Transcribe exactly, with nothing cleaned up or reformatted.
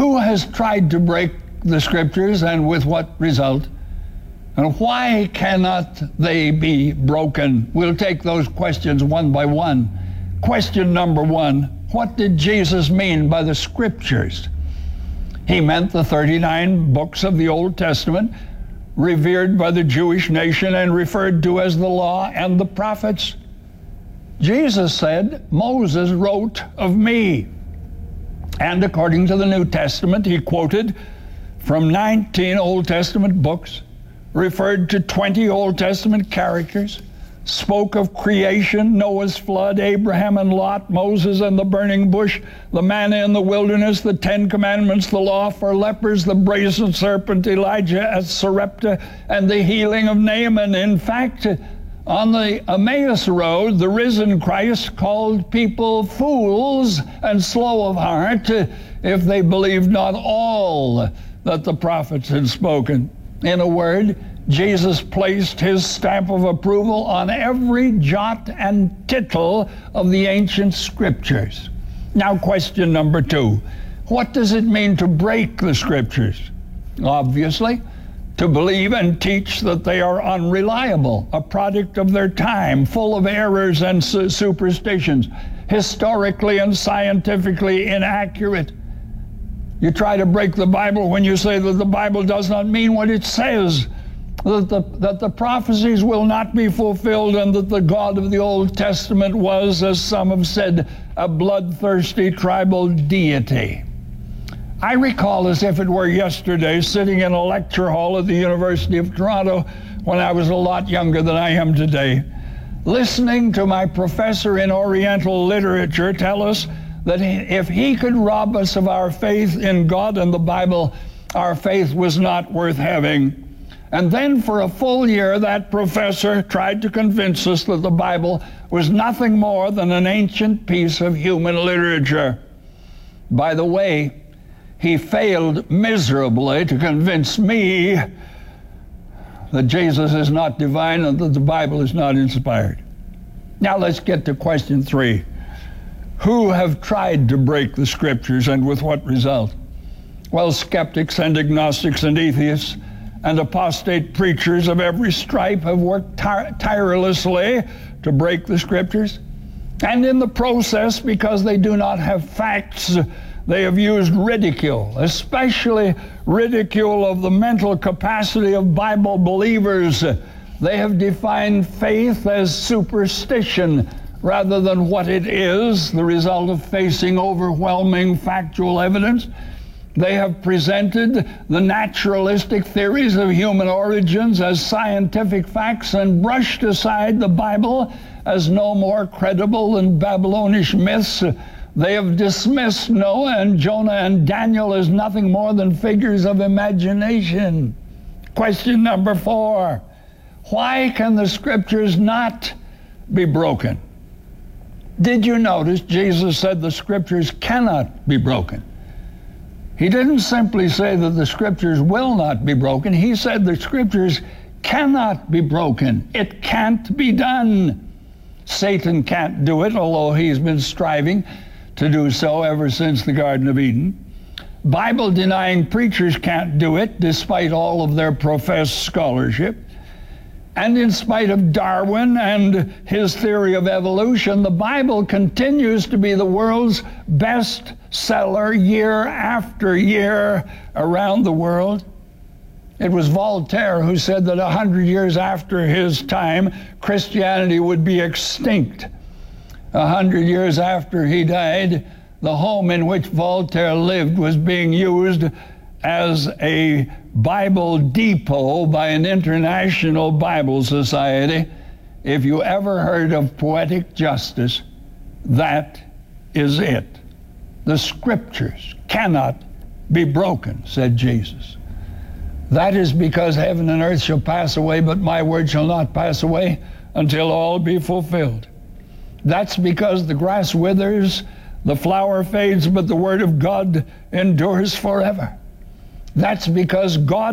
Who has tried to break the Scriptures, and with what result? And why cannot they be broken? We'll take those questions one by one. Question number one, what did Jesus mean by the Scriptures? He meant the thirty-nine books of the Old Testament, revered by the Jewish nation and referred to as the law and the prophets. Jesus said, Moses wrote of me. And according to the New Testament, he quoted from nineteen Old Testament books, referred to twenty Old Testament characters, spoke of creation, Noah's flood, Abraham and Lot, Moses and the burning bush, the manna in the wilderness, the Ten Commandments, the law for lepers, the brazen serpent, Elijah at Sarepta, and the healing of Naaman. In fact, on the Emmaus Road, the risen Christ called people fools and slow of heart if they believed not all that the prophets had spoken. In a word, Jesus placed his stamp of approval on every jot and tittle of the ancient Scriptures. Now, question number two. What does it mean to break the Scriptures? Obviously, to believe and teach that they are unreliable, a product of their time, full of errors and su- superstitions, historically and scientifically inaccurate. You try to break the Bible when you say that the Bible does not mean what it says, that the, that the prophecies will not be fulfilled, and that the God of the Old Testament was, as some have said, a bloodthirsty tribal deity. I recall as if it were yesterday sitting in a lecture hall at the University of Toronto when I was a lot younger than I am today, listening to my professor in Oriental literature tell us that if he could rob us of our faith in God and the Bible, our faith was not worth having. And then for a full year, that professor tried to convince us that the Bible was nothing more than an ancient piece of human literature. By the way, he failed miserably to convince me that Jesus is not divine and that the Bible is not inspired. Now let's get to question three. Who have tried to break the Scriptures, and with what result? Well, skeptics and agnostics and atheists and apostate preachers of every stripe have worked tir- tirelessly to break the Scriptures. And in the process, because they do not have facts, they have used ridicule, especially ridicule of the mental capacity of Bible believers. They have defined faith as superstition rather than what it is, the result of facing overwhelming factual evidence. They have presented the naturalistic theories of human origins as scientific facts and brushed aside the Bible as no more credible than Babylonish myths. They have dismissed Noah and Jonah and Daniel as nothing more than figures of imagination. Question number four. Why can the Scriptures not be broken? Did you notice Jesus said the Scriptures cannot be broken? He didn't simply say that the Scriptures will not be broken. He said the Scriptures cannot be broken. It can't be done. Satan can't do it, although he's been striving to do so ever since the Garden of Eden. Bible-denying preachers can't do it, despite all of their professed scholarship. And in spite of Darwin and his theory of evolution, the Bible continues to be the world's best seller year after year around the world. It was Voltaire who said that a hundred years after his time, Christianity would be extinct. A hundred years after he died, the home in which Voltaire lived was being used as a Bible depot by an international Bible society. If you ever heard of poetic justice, that is it. The Scriptures cannot be broken, said Jesus. That is because heaven and earth shall pass away, but my word shall not pass away until all be fulfilled. That's because the grass withers, the flower fades, but the word of God endures forever. That's because God